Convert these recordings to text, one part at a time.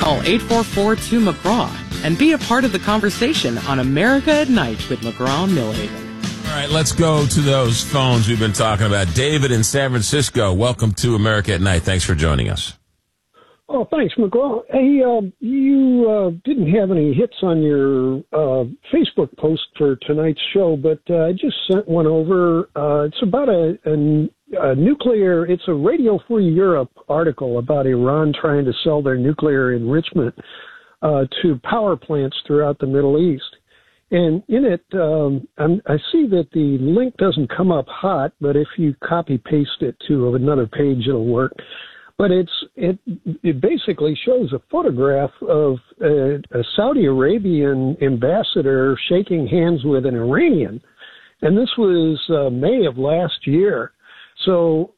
Call 844-2-McGraw and be a part of the conversation on America at Night with McGraw and Millhaven. All right, let's go to those phones we've been talking about. David in San Francisco, welcome to America at Night. Thanks for joining us. Oh, thanks, McGraw. Hey, you didn't have any hits on your Facebook post for tonight's show, but I just sent one over. It's about a nuclear, it's a Radio Free Europe article about Iran trying to sell their nuclear enrichment to power plants throughout the Middle East. And in it, I see that the link doesn't come up hot, but if you copy-paste it to another page, it'll work. But it basically shows a photograph of a Saudi Arabian ambassador shaking hands with an Iranian. And this was May of last year. So,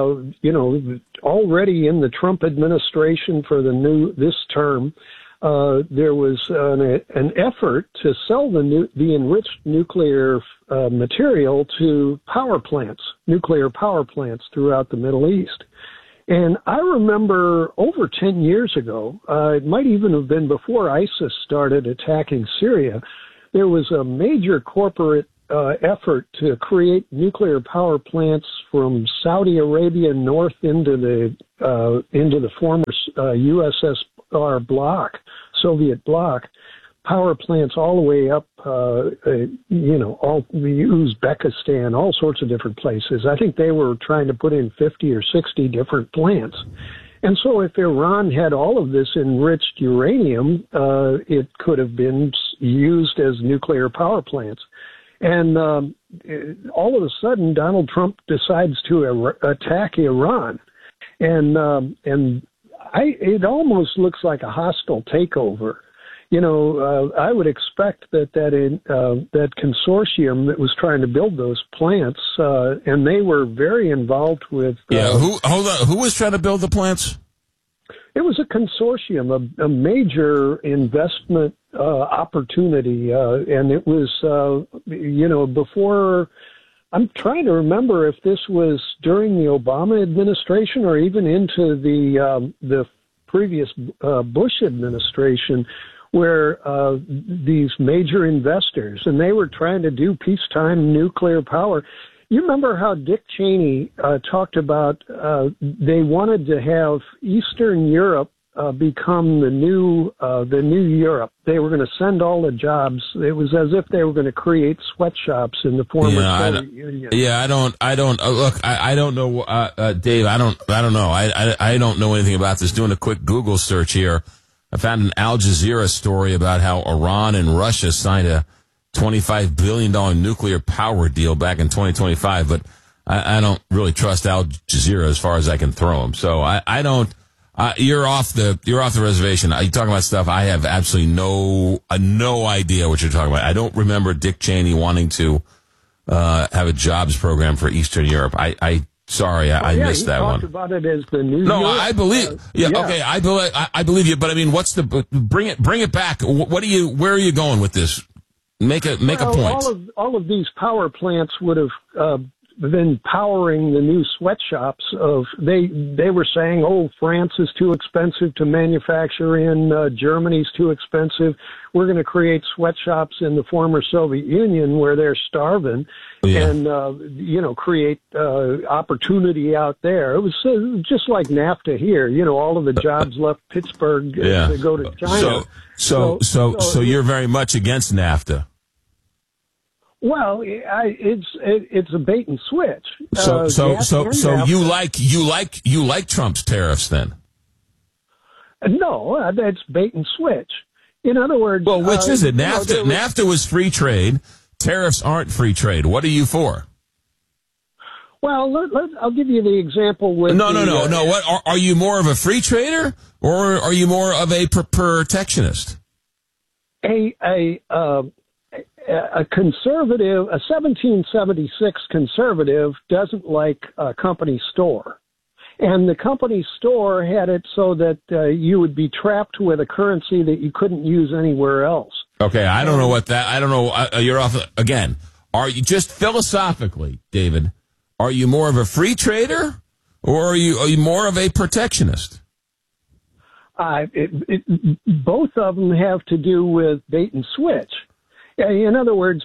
already in the Trump administration for this term, there was an effort to sell the enriched nuclear material to nuclear power plants throughout the Middle East. And I remember over 10 years ago, it might even have been before ISIS started attacking Syria, there was a major corporate effort to create nuclear power plants from Saudi Arabia north into the former USSR bloc, Soviet bloc, power plants all the way up, all Uzbekistan, all sorts of different places. I think they were trying to put in 50 or 60 different plants. And so if Iran had all of this enriched uranium, it could have been used as nuclear power plants. And all of a sudden, Donald Trump decides to attack Iran. And it almost looks like a hostile takeover. I would expect that consortium that was trying to build those plants, and they were very involved with. Who was trying to build the plants? It was a consortium, a major investment opportunity, and it was, before. I'm trying to remember if this was during the Obama administration or even into the previous Bush administration, where these major investors, and they were trying to do peacetime nuclear power. You remember how Dick Cheney talked about they wanted to have Eastern Europe become the new Europe. They were going to send all the jobs. It was as if they were going to create sweatshops in the former Soviet Union. Yeah, I don't know, Dave. I don't know. I don't know anything about this. Doing a quick Google search here, I found an Al Jazeera story about how Iran and Russia signed a $25 billion nuclear power deal back in 2025, but I don't really trust Al Jazeera as far as I can throw them. So I don't. You're off the reservation. You're talking about stuff I have absolutely no idea what you're talking about. I don't remember Dick Cheney wanting to have a jobs program for Eastern Europe. I missed that one. Talked about it as the new. No, Europe. I believe. Okay, I believe you. But I mean, bring it back? Where are you going with this? Make a point. All of these power plants would have been powering the new sweatshops they were saying, France is too expensive to manufacture in, Germany's too expensive. We're going to create sweatshops in the former Soviet Union where they're starving and, create opportunity out there. It was just like NAFTA here. All of the jobs left Pittsburgh to go to China. So you're very much against NAFTA. Well, it's a bait and switch. So you like Trump's tariffs then? No, that's bait and switch. In other words, well, which is it? NAFTA was free trade. Tariffs aren't free trade. What are you for? Well, I'll give you the example with. No. What are you more of a free trader or are you more of a protectionist? A conservative, a 1776 conservative doesn't like a company store. And the company store had it so that you would be trapped with a currency that you couldn't use anywhere else. Okay, I don't know. You're off again. Are you just philosophically, David, are you more of a free trader or are you more of a protectionist? Both of them have to do with bait and switch. In other words,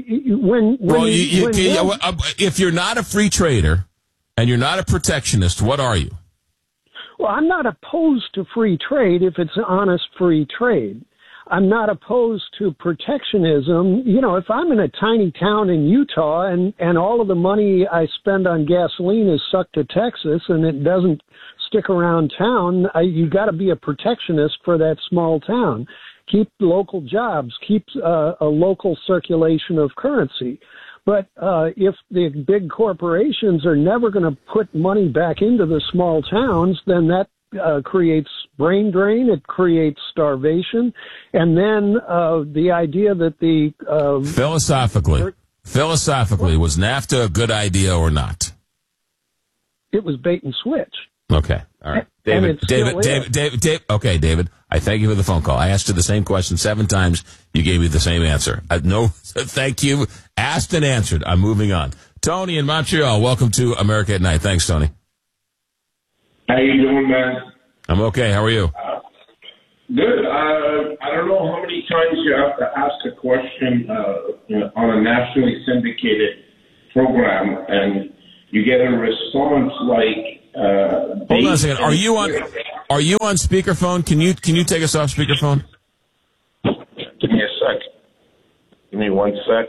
if you're not a free trader and you're not a protectionist, what are you? Well, I'm not opposed to free trade if it's honest free trade. I'm not opposed to protectionism. You know, if I'm in a tiny town in Utah and all of the money I spend on gasoline is sucked to Texas and it doesn't stick around town, you got to be a protectionist for that small town. Keep local jobs, keep a local circulation of currency. But if the big corporations are never going to put money back into the small towns, then that creates brain drain, it creates starvation, and then the idea that the... Philosophically, was NAFTA a good idea or not? It was bait and switch. Okay, all right. David, okay, David, I thank you for the phone call. I asked you the same question 7 times. You gave me the same answer. No, thank you. Asked and answered. I'm moving on. Tony in Montreal, welcome to America at Night. Thanks, Tony. How you doing, man? I'm okay. How are you? Good. I don't know how many times you have to ask a question on a nationally syndicated program, and you get a response like... Hold on a second. Are you on speakerphone? Can you take us off speakerphone? Give me a sec. Give me 1 sec.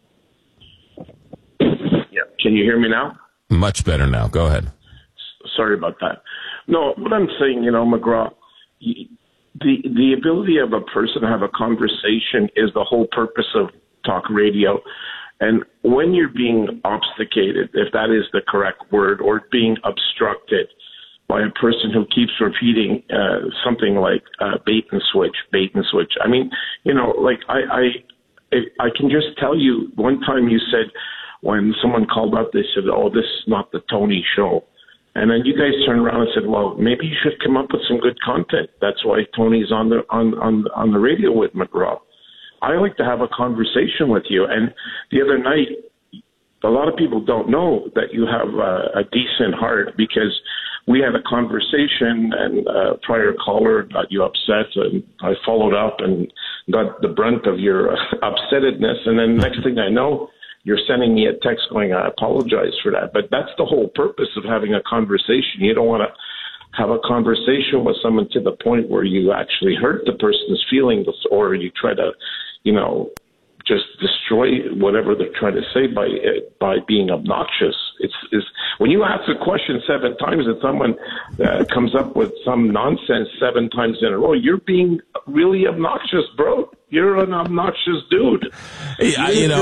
Yeah. Can you hear me now? Much better now. Go ahead. Sorry about that. No, what I'm saying, McGraw, the ability of a person to have a conversation is the whole purpose of talk radio. And when you're being obfuscated, if that is the correct word, or being obstructed by a person who keeps repeating something like bait and switch. I mean, I can just tell you, one time you said, when someone called up, they said, "Oh, this is not the Tony show." And then you guys turned around and said, "Well, maybe you should come up with some good content. That's why Tony's on the radio with McGraw." I like to have a conversation with you. And the other night, a lot of people don't know that you have a decent heart, because we had a conversation and a prior caller got you upset, and I followed up and got the brunt of your upsettedness. And then next thing I know, you're sending me a text going, "I apologize for that." But that's the whole purpose of having a conversation. You don't want to have a conversation with someone to the point where you actually hurt the person's feelings, or you try to, just destroy whatever they're trying to say by being obnoxious. It's when you ask a question 7 times and someone comes up with some nonsense 7 times in a row, you're being really obnoxious, bro. You're an obnoxious dude. Look,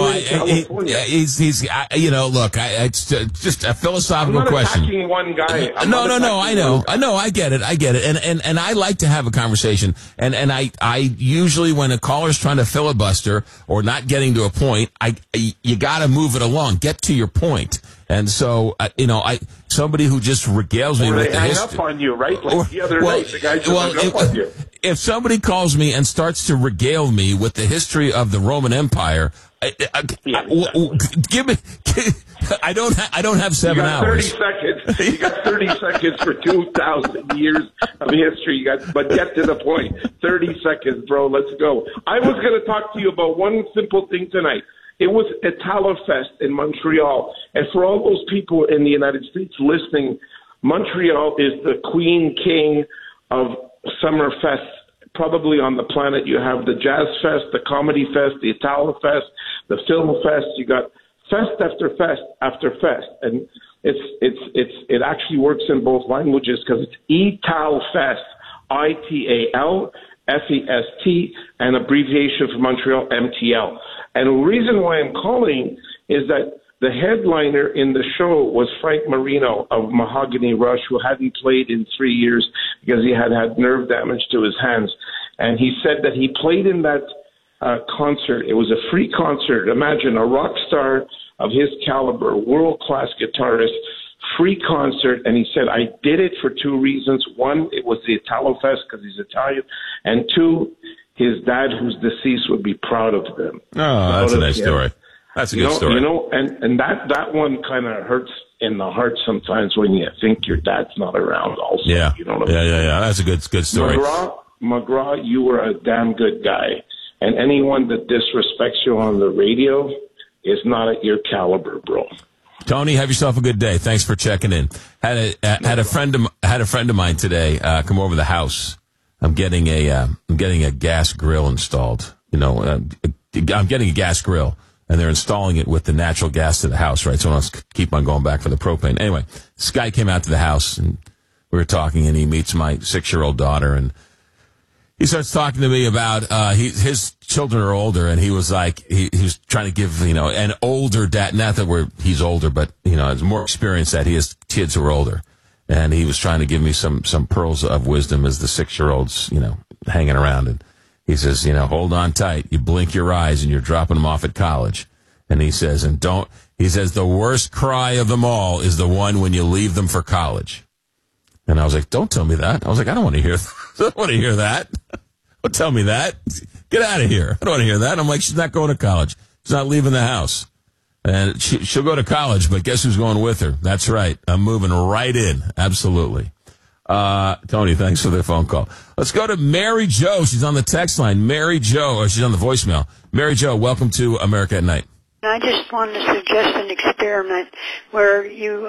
it's just a philosophical question. I'm not attacking one guy. No, I know. I get it. And I like to have a conversation. And I usually, when a caller's trying to filibuster or not getting to a point, you gotta move it along. Get to your point. And so, somebody who just regales me with the history. Hang up on you, right? Like the other night, the guy just hung up on you. If somebody calls me and starts to regale me with the history of the Roman Empire, give me. I don't have 7 hours. 30 seconds. You got 30 seconds for 2,000 years of history. But get to the point. 30 seconds, bro. Let's go. I was going to talk to you about one simple thing tonight. It was Italofest in Montreal. And for all those people in the United States listening, Montreal is the queen king of summer fests probably on the planet. You have the Jazz Fest, the Comedy Fest, the Italofest, the Film Fest. You got fest after fest after fest. And it actually works in both languages, because it's Italfest, ITALFEST, and abbreviation for Montreal, MTL. And the reason why I'm calling is that the headliner in the show was Frank Marino of Mahogany Rush, who hadn't played in 3 years because he had nerve damage to his hands. And he said that he played in that concert. It was a free concert. Imagine a rock star of his caliber, world-class guitarist, free concert. And he said, I did it for 2 reasons. One, it was the Italofest because he's Italian. And 2, his dad, who's deceased, would be proud of them. Oh, that's a nice story. That's a good story. And that one kind of hurts in the heart sometimes when you think your dad's not around also. Yeah. You know what I mean? Yeah. That's a good story. McGraw, you were a damn good guy. And anyone that disrespects you on the radio is not at your caliber, bro. Tony, have yourself a good day. Thanks for checking in. Had a friend of mine today come over the house. I'm getting a gas grill installed. I'm getting a gas grill, and they're installing it with the natural gas to the house, right? So I don't keep on going back for the propane. Anyway, this guy came out to the house, and we were talking, and he meets my 6-year-old daughter, and he starts talking to me about his children are older, and he was like he was trying to give an older dad, not that he's older, but has more experience that he has kids who are older, and he was trying to give me some pearls of wisdom as the 6-year-old's hanging around, and he says hold on tight, you blink your eyes and you're dropping them off at college, and he says the worst cry of them all is the one when you leave them for college. And I was like, don't tell me that. I was like, I don't want to hear that. Don't tell me that. Get out of here. I don't want to hear that. I'm like, she's not going to college. She's not leaving the house. And she'll go to college, but guess who's going with her? That's right. I'm moving right in. Absolutely. Tony, thanks for the phone call. Let's go to Mary Jo. She's on the text line. Mary Jo, or she's on the voicemail. Mary Jo, welcome to America at Night. I just wanted to suggest an experiment where you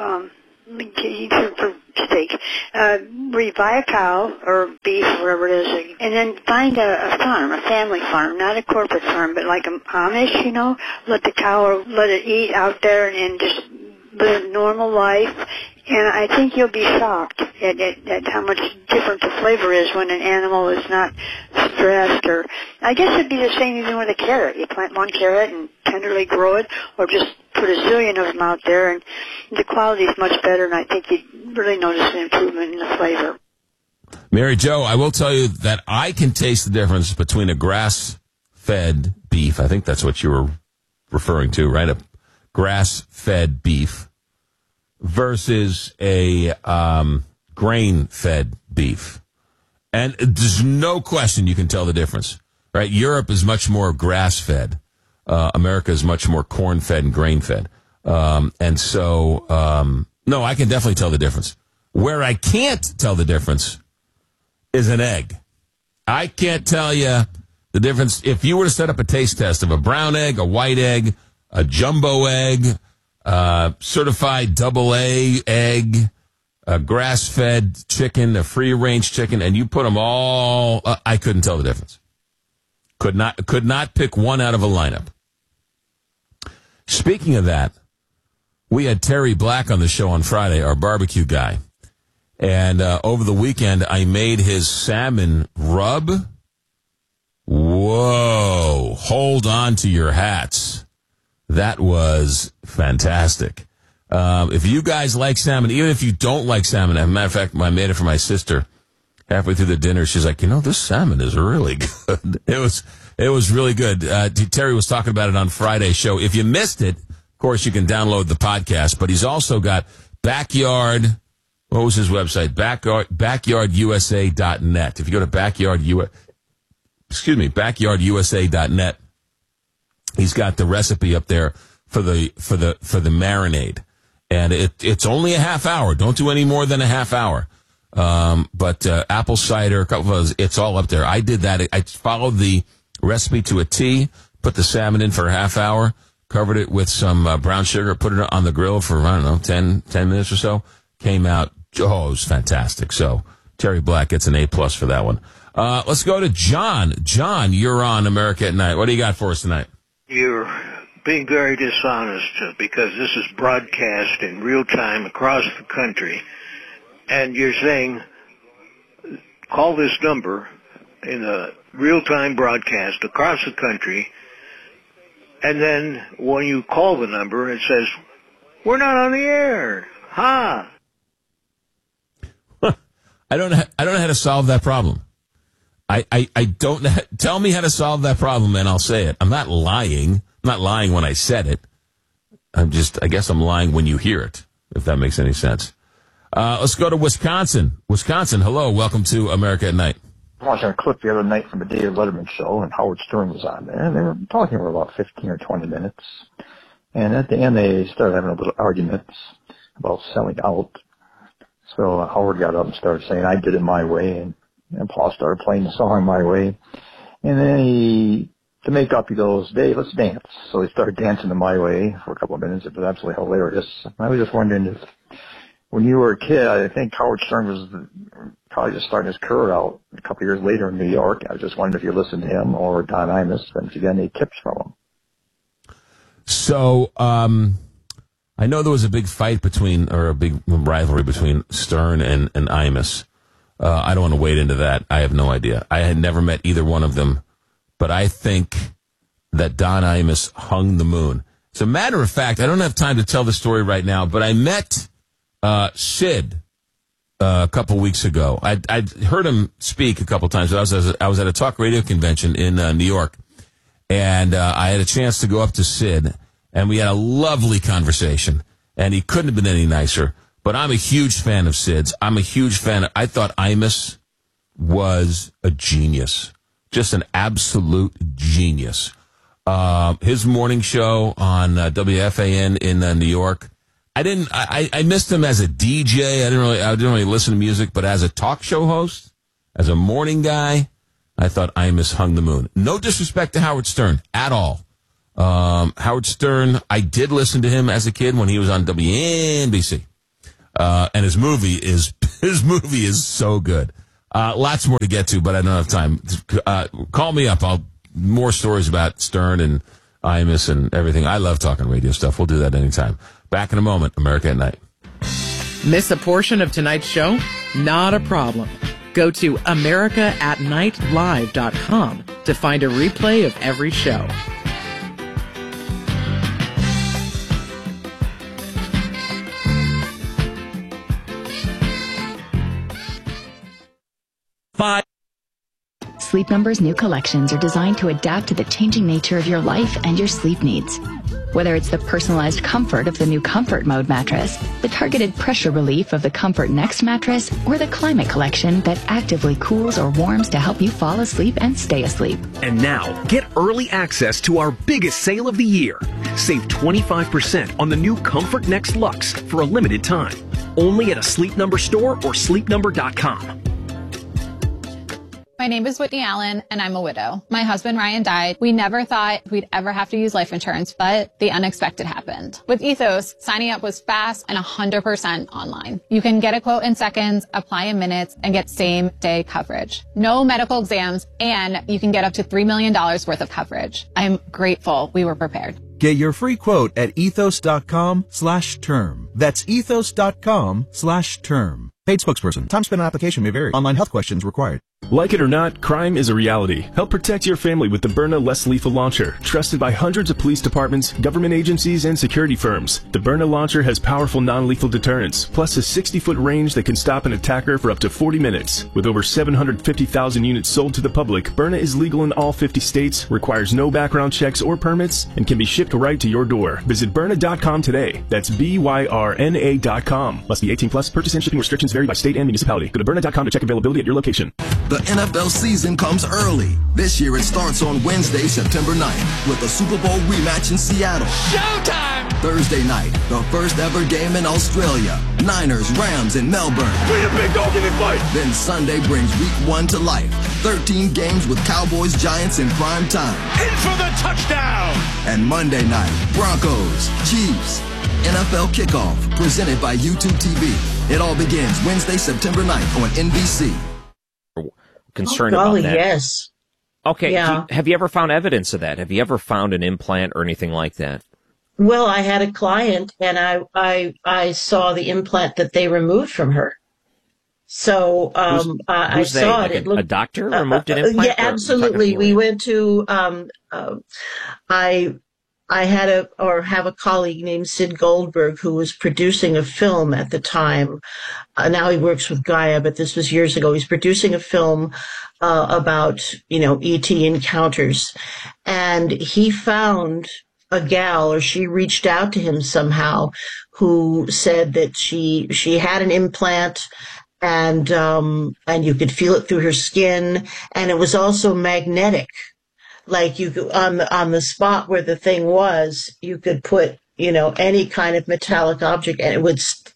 where you buy a cow or beef, whatever it is, and then find a farm, a family farm, not a corporate farm, but like Amish, let the cow, let it eat out there and just live a normal life. And I think you'll be shocked at how much different the flavor is when an animal is not stressed. Or I guess it'd be the same even with a carrot. You plant one carrot and tenderly grow it, or just put a zillion of them out there, and the quality is much better, and I think you'd really notice an improvement in the flavor. Mary Jo, I will tell you that I can taste the difference between a grass-fed beef. I think that's what you were referring to, right? A grass-fed beef versus a grain-fed beef. And there's no question you can tell the difference, right? Europe is much more grass-fed. America is much more corn-fed and grain-fed. And so, no, I can definitely tell the difference. Where I can't tell the difference is an egg. I can't tell you the difference. If you were to set up a taste test of a brown egg, a white egg, a jumbo egg, certified AA egg, a grass-fed chicken, a free-range chicken, and you put them all, I couldn't tell the difference. Could not pick one out of a lineup. Speaking of that, we had Terry Black on the show on Friday, our barbecue guy. And over the weekend, I made his salmon rub. Whoa. Hold on to your hats. That was fantastic. If you guys like salmon, even if you don't like salmon, as a matter of fact, I made it for my sister. Halfway through the dinner, she's like, this salmon is really good. It was really good. Terry was talking about it on Friday's show. If you missed it, of course, you can download the podcast, but he's also got Backyard. What was his website? BackyardUSA.net. If you go to BackyardUSA.net, he's got the recipe up there for the marinade. And it's only a half hour. Don't do any more than a half hour. But apple cider, a couple of others, it's all up there. I did that. I followed the recipe to a T, put the salmon in for a half hour, covered it with some brown sugar, put it on the grill for, 10 minutes or so. Came out, it was fantastic. So Terry Black gets an A+ for that one. Let's go to John. John, you're on America at Night. What do you got for us tonight? You're being very dishonest because this is broadcast in real time across the country. And you're saying, call this number in a real-time broadcast across the country, and then when you call the number, it says, we're not on the air. Ha! I don't know how to solve that problem. I don't know. Tell me how to solve that problem, and I'll say it. I'm not lying. I'm not lying when I said it. I guess I'm lying when you hear it, if that makes any sense. Let's go to Wisconsin. Wisconsin, hello. Welcome to America at Night. I watched a clip the other night from the David Letterman show, and Howard Stern was on there, and they were talking for about 15 or 20 minutes. And at the end, they started having a little argument about selling out. So Howard got up and started saying, I did it my way, and Paul started playing the song My Way. And then to make up, he goes, Dave, let's dance. So he started dancing to My Way for a couple of minutes. It was absolutely hilarious. I was just wondering if, when you were a kid, I think Howard Stern was probably just starting his career out a couple of years later in New York. I was just wondering if you listened to him or Don Imus, and if you got any tips from him. So, I know there was a big fight a big rivalry between Stern and Imus. I don't want to wade into that. I have no idea. I had never met either one of them, but I think that Don Imus hung the moon. As a matter of fact, I don't have time to tell the story right now, but I met Sid a couple weeks ago. I'd heard him speak a couple times. I was at a talk radio convention in New York, and I had a chance to go up to Sid, and we had a lovely conversation, and he couldn't have been any nicer. But I'm a huge fan of Sid's. I thought Imus was a genius, just an absolute genius. His morning show on WFAN in New York. I missed him as a DJ. I didn't really listen to music, but as a talk show host, as a morning guy, I thought Imus hung the moon. No disrespect to Howard Stern at all. Howard Stern, I did listen to him as a kid when he was on WNBC. And his movie is so good. Lots more to get to, but I don't have time. Call me up. More stories about Stern and Imus and everything. I love talking radio stuff. We'll do that anytime. Back in a moment. America at Night. Miss a portion of tonight's show? Not a problem. Go to americaatnightlive.com to find a replay of every show. Sleep Number's new collections are designed to adapt to the changing nature of your life and your sleep needs. Whether it's the personalized comfort of the new Comfort Mode mattress, the targeted pressure relief of the Comfort Next mattress, or the Climate Collection that actively cools or warms to help you fall asleep and stay asleep. And now, get early access to our biggest sale of the year. Save 25% on the new Comfort Next Luxe for a limited time. Only at a Sleep Number store or sleepnumber.com. My name is Whitney Allen, and I'm a widow. My husband, Ryan, died. We never thought we'd ever have to use life insurance, but the unexpected happened. With Ethos, signing up was fast and 100% online. You can get a quote in seconds, apply in minutes, and get same-day coverage. No medical exams, and you can get up to $3 million worth of coverage. I'm grateful we were prepared. Get your free quote at ethos.com/term. That's ethos.com/term. Paid spokesperson. Time spent on application may vary. Online health questions required. Like it or not, crime is a reality. Help protect your family with the Byrna Less Lethal Launcher, trusted by hundreds of police departments, government agencies, and security firms. The Byrna Launcher has powerful non-lethal deterrence, plus a 60-foot range that can stop an attacker for up to 40 minutes. With over 750,000 units sold to the public, Byrna is legal in all 50 states, requires no background checks or permits, and can be shipped right to your door. Visit Byrna.com today. That's BYRNA.com. Must be 18 plus. Purchase and shipping restrictions vary by state and municipality. Go to Byrna.com to check availability at your location. The NFL season comes early. This year it starts on Wednesday, September 9th with a Super Bowl rematch in Seattle. Showtime! Thursday night, the first ever game in Australia. Niners, Rams in Melbourne. We the big dog in the fight. Then Sunday brings week 1 to life. 13 games with Cowboys, Giants in prime time. In for the touchdown! And Monday night, Broncos, Chiefs. NFL Kickoff, presented by YouTube TV. It all begins Wednesday, September 9th on NBC. Concerned about that. Yes. Okay. Yeah. Have you ever found evidence of that? Have you ever found an implant or anything like that? Well, I had a client, and I saw the implant that they removed from her. So I saw like it. It looked, a doctor removed an implant? Yeah, absolutely. We went to. I had have a colleague named Sid Goldberg who was producing a film at the time. Now he works with Gaia, but this was years ago. He's producing a film about, ET encounters. And he found a gal, or she reached out to him somehow, who said that she had an implant and you could feel it through her skin, and it was also magnetic. Like you could, on the spot where the thing was, you could put, any kind of metallic object and it would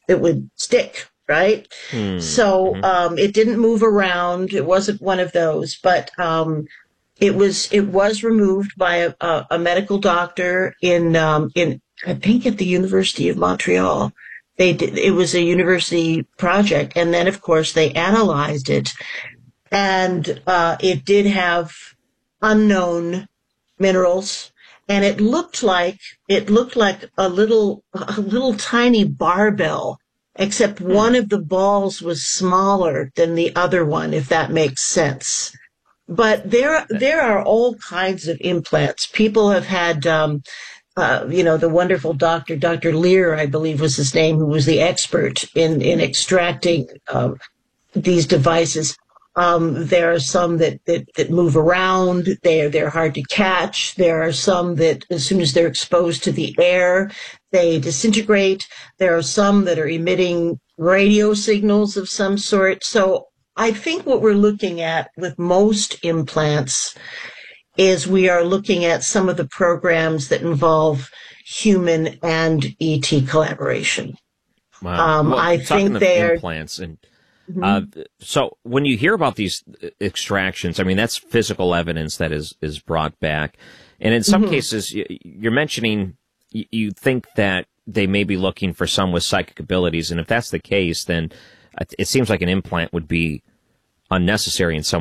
stick, right? So it didn't move around. It wasn't one of those, but it was removed by a medical doctor in I think at the University of Montreal. It was a university project, and then of course they analyzed it, and it did have unknown minerals, and it looked like a little tiny barbell, except one of the balls was smaller than the other one, if that makes sense. But there are all kinds of implants. People have had, the wonderful Dr. Lear, I believe was his name, who was the expert in extracting these devices. There are some that move around. They're hard to catch. There are some that as soon as they're exposed to the air, they disintegrate. There are some that are emitting radio signals of some sort. So I think what we're looking at with most implants is we are looking at some of the programs that involve human and ET collaboration. Wow. I think they're implants and. So when you hear about these extractions, I mean, that's physical evidence that is brought back. And in some cases, you're mentioning you think that they may be looking for some with psychic abilities. And if that's the case, then it seems like an implant would be unnecessary in some